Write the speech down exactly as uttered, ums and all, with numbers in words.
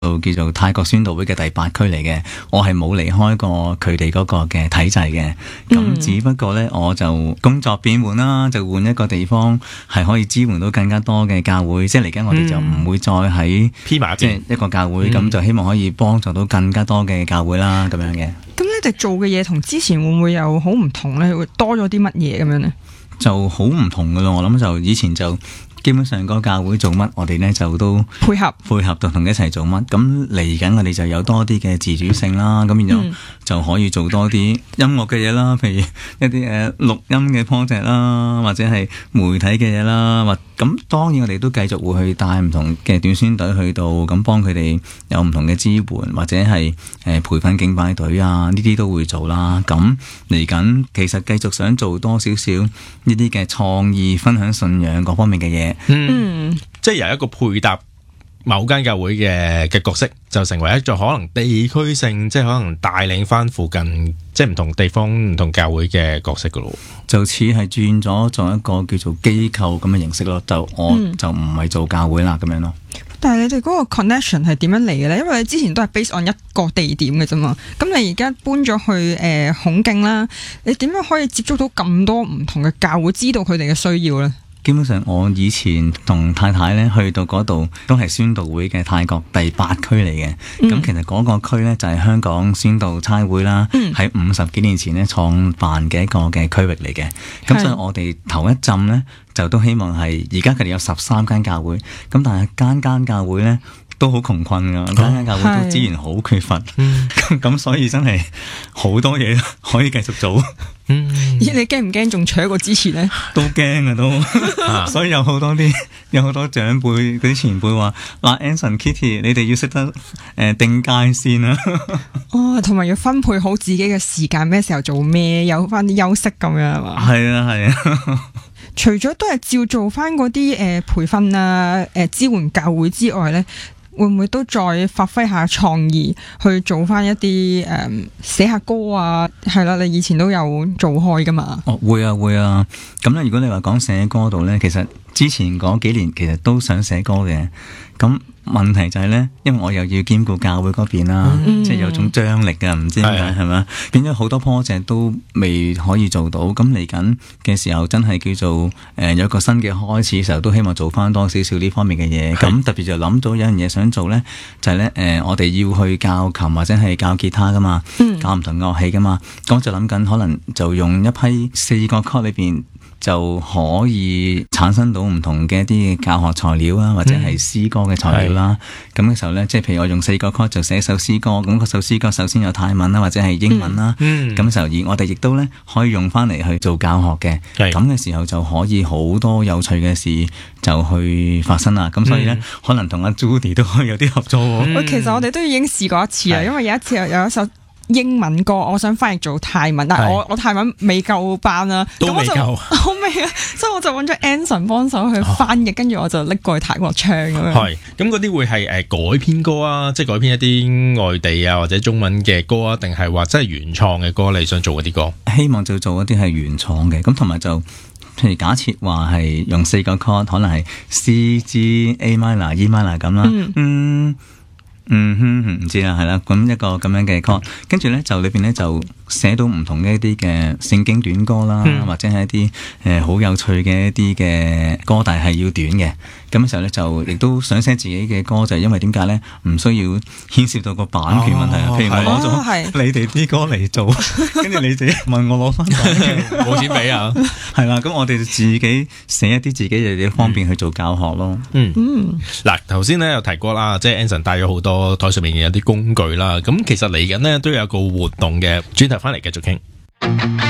叫做泰國宣道會嘅第八區嚟嘅，我係冇離開過佢哋嗰個嘅體制嘅，咁、嗯、只不過呢，我就工作變換啦，就換一個地方係可以支援到更加多嘅教會，即係嚟緊我哋就唔會再喺披埋即係一個教會，咁、嗯、就希望可以幫助到更加多嘅教會啦，咁樣嘅。 咁你哋做嘅嘢同之前會唔會有好唔同呢？會多咗啲乜嘢咁樣呢？ 就好唔同噶咯，我諗就以前就基本上個教會做乜，我哋呢就都配合配合同同一齊做乜。咁嚟緊我哋就有多啲嘅自主性啦，咁變咗就可以做多啲音樂嘅嘢啦，譬如一啲誒錄音嘅 project 啦，或者係媒體嘅嘢啦，或咁當然我哋都繼續會去帶唔同嘅短宣隊去到，咁幫佢哋有唔同嘅支援，或者係誒培訓敬拜隊啊，呢啲都會做啦。咁嚟緊其實繼續想做多少少呢啲嘅創意分享信仰各方面嘅嘢。 嗯，即係由一個配搭某間教會嘅嘅角色，就成為一個可能地區性，即係可能帶領翻附近即係唔同地方唔同教會嘅角色噶咯。 就似係轉咗做一個叫做機構咁嘅形式咯。就我、嗯、就唔係做教會啦咁樣咯。 但係你哋嗰個 connection 係點樣嚟嘅咧？因為你之前都係 base on 一個地點嘅啫嘛。咁你而家搬咗去誒、呃、孔徑啦，你點樣可以接觸到咁多唔同嘅教會，知道佢哋嘅需要咧？ 基本上我以前同太太咧去到嗰度都係宣道會嘅泰國第八區嚟嘅，咁、嗯、其實嗰個區咧就係香港宣道差會啦，喺五十幾年前咧創辦嘅一個嘅區域嚟嘅，咁所以我哋頭一陣咧就都希望係而家佢哋有十三間教會，咁但係間間教會咧都好窮困噶，間間教會都資源好缺乏，咁、嗯、所以真係好多嘢可以繼續做。 嗯，咦，你驚唔驚仲搶過之前咧？ 都驚啊都，所以有好多啲有好多長輩嗰啲前輩話嗱 Anson Kitty， 你哋要識得誒、呃、定界線啊。 哦，同埋要分配好自己嘅時間，咩時候做咩，有翻啲休息咁樣係嘛？係啊係啊。 除咗都係照做翻嗰啲誒培訓啊誒、呃、支援教會之外咧，會唔會都再發揮下創意去做翻一啲誒寫下歌啊？係啦，你以前都有做開噶嘛？ 哦，會啊會啊。咁咧，如果你話講寫歌度咧，其實之前嗰幾年其實都想寫歌嘅。咁問題就係咧，因為我又要兼顧教會嗰邊啦，嗯、即係有種張力嘅，唔知點解係咪？變咗好多 project 都未可以做到。咁嚟緊嘅時候，真係叫做誒、呃、有一個新嘅開始嘅時候，都希望做翻多少少呢方面嘅嘢。咁特別就諗到有樣嘢想做咧，就係咧誒，我哋要去教琴或者係教吉他噶嘛，嗯、教唔同樂器噶嘛。咁就諗緊可能就用一批四個曲裏邊，就可以產生到唔同嘅一啲教學材料啊，或者係詩歌嘅材料啦。咁嘅、嗯、時候咧，即係譬如我用四個 chord 就寫一首詩歌，咁嗰首詩歌首先有泰文啦，或者係英文啦。咁、嗯、嘅時候，而我哋亦都咧可以用翻嚟去做教學嘅。咁嘅時候就可以好多有趣嘅事就去發生啦。咁所以咧，嗯、可能同阿 Judy 都可以有啲合作。 嗯、其實我哋都已經試過一次啦，因為有一次有一首英文歌，我想翻譯做泰文，但係我我泰文未夠班啦， 都未夠， 好未啊，所以我就揾咗 Anson 幫手去翻譯，跟住、哦、我就拎過去泰國唱咁樣。係，咁嗰啲會係誒改編歌啊，即係改編一啲外地啊或者中文嘅歌啊，定係話真係原創嘅歌？你想做嗰啲歌？希望就做一啲係原創嘅，咁同埋就譬如假設話係用四個 chord， 可能係 C、G、A minor、E minor 咁啦，嗯。嗯嗯哼，唔知啦，係啦，咁一個咁樣嘅 chord， 跟住咧就裏邊咧就寫到唔同嘅一啲嘅聖經短歌啦，嗯、或者係一啲誒好有趣嘅一啲嘅歌，但係要短嘅。咁嘅時候咧就亦都想寫自己嘅歌，就係、是、因為點解咧？唔需要牽涉到個版權問題啊。哦、譬如我攞咗、哦、你哋啲歌嚟做，跟住你自己問我攞翻版權，冇錢俾啊。係啦，咁我哋就自己寫一啲自己嘅嘢，方便去做教學咯。嗯嗯，嗱頭先咧有提過啦，即係 Anson 帶咗好多台上面嘅一啲工具啦。咁其實嚟緊呢，都有個活動嘅轉頭翻嚟繼續傾。